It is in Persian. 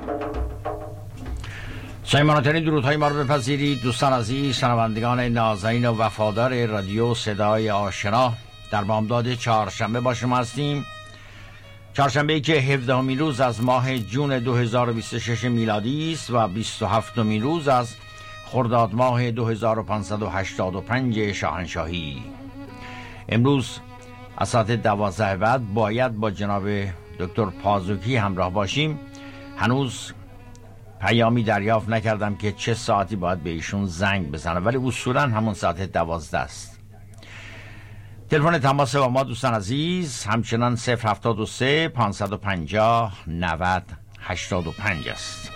سایمانترین درودهای ما رو بپذیرید دوستان عزیز، شنوندگان نازنین و وفادار رادیو صدای آشنا. در بامداد چهارشنبه با شما هستیم. چهارشنبه که 17مین روز از ماه جون 2026 میلادی است و 27مین روز از خرداد ماه 2585 شاهنشاهی. امروز از ساعت 12 بعد باید با جناب دکتر پازوکی همراه باشیم. هنوز پیامی دریافت نکردم که چه ساعتی باید به ایشون زنگ بزنم، ولی اصولا همون ساعت 12 است. تلفن تماس با ما دوستان عزیز همچنان 073 550 90 85 است.